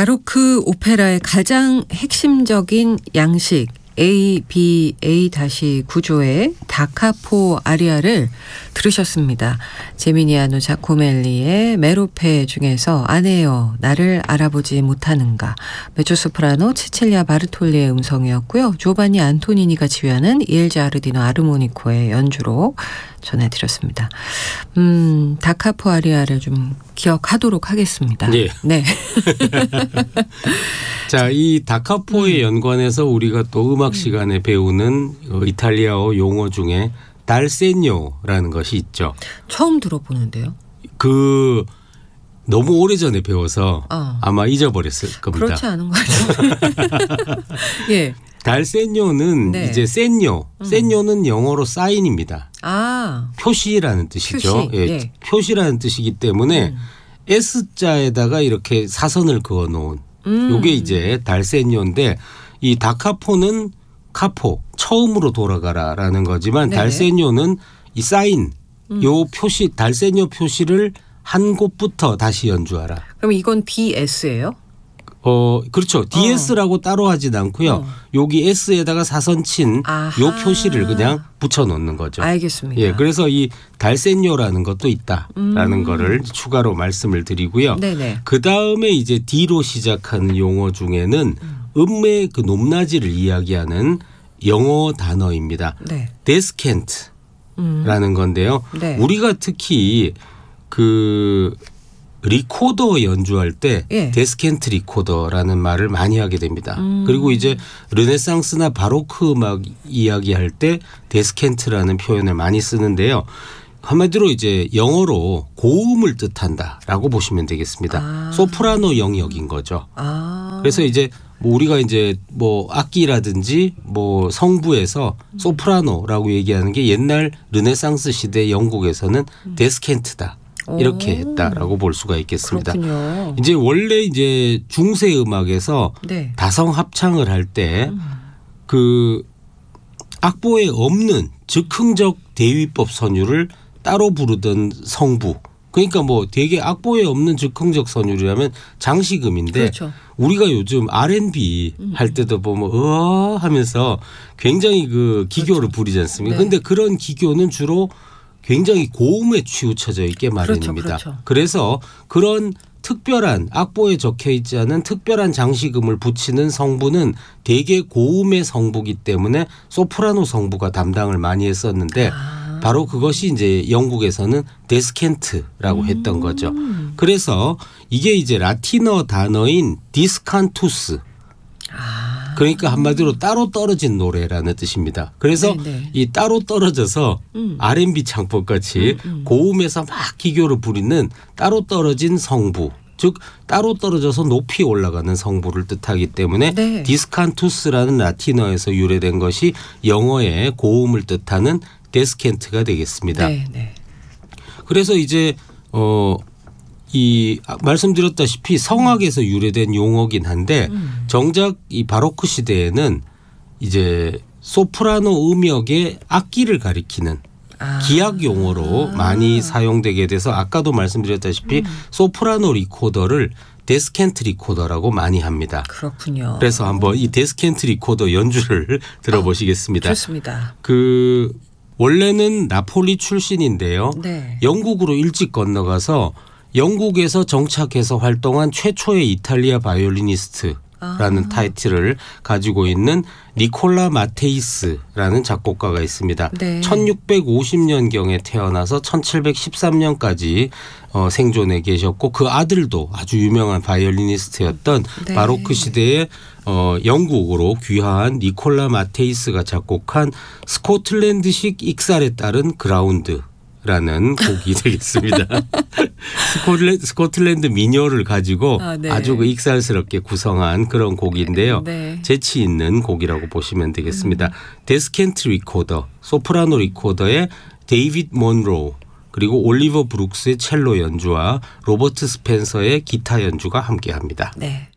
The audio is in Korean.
바로크 오페라의 가장 핵심적인 양식 ABA-구조의 다카포 아리아를 들으셨습니다. 제미니아노 자코멜리의 메로페 중에서 아내여 나를 알아보지 못하는가, 메조소프라노 치칠리아 바르톨리의 음성이었고요. 조바니 안토니니가 지휘하는 이엘자르디노 아르모니코의 연주로 전해드렸습니다. 다카포 아리아를 좀 기억하도록 하겠습니다. 네. 네. 자, 이 다카포에 연관해서 우리가 또 음악 시간에 배우는 이탈리아어 용어 중에 달세뇨라는 것이 있죠. 처음 들어보는데요. 너무 오래전에 배워서 아마 잊어버렸을 겁니다. 그렇지 않은 것 같아요. 예. 달세뇨는 네. 이제 세뇨. 세뇨는 영어로 사인입니다. 표시라는 뜻이죠. 표시. 예. 예. 표시라는 뜻이기 때문에 S자에다가 이렇게 사선을 그어 놓은 요게 이제 달세뇨인데, 이 다카포는 카포 처음으로 돌아가라라는 거지만 네. 달세뇨는 이 사인 요 표시 달세뇨 표시를 한 곳부터 다시 연주하라. 그럼 이건 BS예요? 그렇죠. DS라고 따로 하진 않고요. 여기 S에다가 사선 친 요 표시를 그냥 붙여 놓는 거죠. 알겠습니다. 예, 그래서 이 달세뇨라는 것도 있다라는 거를 추가로 말씀을 드리고요. 네네. 그 다음에 이제 D로 시작하는 용어 중에는 음의 그 높낮이를 이야기하는 영어 단어입니다. 네. 데스켄트라는 건데요. 네. 우리가 특히 그 리코더 연주할 때 예. 데스켄트 리코더라는 말을 많이 하게 됩니다. 그리고 이제 르네상스나 바로크 음악 이야기할 때 데스켄트라는 표현을 많이 쓰는데요. 한마디로 이제 영어로 고음을 뜻한다라고 보시면 되겠습니다. 소프라노 영역인 거죠. 그래서 이제 뭐 우리가 이제 뭐 악기라든지 뭐 성부에서 소프라노라고 얘기하는 게 옛날 르네상스 시대 영국에서는 데스켄트다. 이렇게 했다라고 볼 수가 있겠습니다. 그렇군요. 이제 원래 이제 중세 음악에서 네. 다성 합창을 할 때 그 악보에 없는 즉흥적 대위법 선율을 따로 부르던 성부. 그러니까 뭐 되게 악보에 없는 즉흥적 선율이라면 장식음인데, 그렇죠. 우리가 요즘 R&B 할 때도 보면 하면서 굉장히 그 기교를 부리지 않습니까? 네. 근데 그런 기교는 주로 굉장히 고음에 치우쳐져 있게 마련입니다. 그렇죠. 그래서 그런 특별한 악보에 적혀 있지 않은 특별한 장식음을 붙이는 성부는 대개 고음의 성부기 때문에 소프라노 성부가 담당을 많이 했었는데 바로 그것이 이제 영국에서는 데스켄트라고 했던 거죠. 그래서 이게 이제 라틴어 단어인 디스칸투스. 그러니까 한마디로 따로 떨어진 노래라는 뜻입니다. 그래서 네네. 이 따로 떨어져서 R&B 창법같이 고음에서 막 기교를 부리는 따로 떨어진 성부, 즉 따로 떨어져서 높이 올라가는 성부를 뜻하기 때문에 네. 디스칸투스라는 라틴어에서 유래된 것이 영어의 고음을 뜻하는 데스켄트가 되겠습니다. 네, 네. 그래서 이제 이 말씀드렸다시피 성악에서 유래된 용어긴 한데 정작 이 바로크 시대에는 이제 소프라노 음역의 악기를 가리키는 기악 용어로 많이 사용되게 돼서 아까도 말씀드렸다시피 소프라노 리코더를 데스켄트 리코더라고 많이 합니다. 그렇군요. 그래서 한번 이 데스켄트 리코더 연주를 들어보시겠습니다. 좋습니다. 그 원래는 나폴리 출신인데요. 네. 영국으로 일찍 건너가서 영국에서 정착해서 활동한 최초의 이탈리아 바이올리니스트라는 타이틀을 가지고 있는 니콜라 마테이스라는 작곡가가 있습니다. 네. 1650년경에 태어나서 1713년까지 생존해 계셨고, 그 아들도 아주 유명한 바이올리니스트였던 네. 바로크 시대에 영국으로 귀화한 니콜라 마테이스가 작곡한 스코틀랜드식 익살에 따른 그라운드 라는 곡이 되겠습니다. 스코틀랜드 민요를 가지고 네. 아주 그 익살스럽게 구성한 그런 곡인데요. 네. 재치 있는 곡이라고 보시면 되겠습니다. 데스켄트 리코더, 소프라노 리코더의 데이빗 몬로, 그리고 올리버 브룩스의 첼로 연주와 로버트 스펜서의 기타 연주가 함께합니다. 네.